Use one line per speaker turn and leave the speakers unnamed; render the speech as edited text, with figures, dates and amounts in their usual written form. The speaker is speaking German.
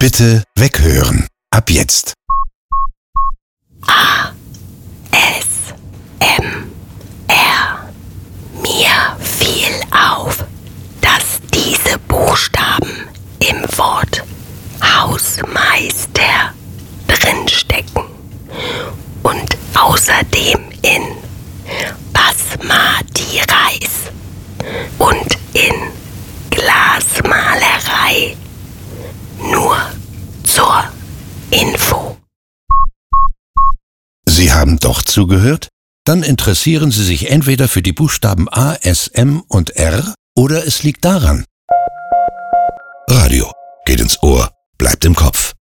Bitte weghören. Ab jetzt.
ASMR. Mir fiel auf, dass diese Buchstaben im Wort Hausmeister drinstecken und außerdem in Basmati Reis und in Glasmalerei. Nur zur Info.
Sie haben doch zugehört? Dann interessieren Sie sich entweder für die Buchstaben A, S, M und R oder es liegt daran. Radio geht ins Ohr, bleibt im Kopf.